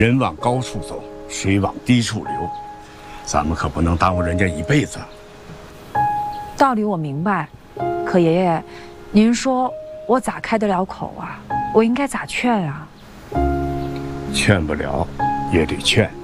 人往高处走，水往低处流，咱们可不能耽误人家一辈子。 道理我明白，可爷爷，您说我咋开得了口啊？我应该咋劝啊？ 劝不了，也得劝。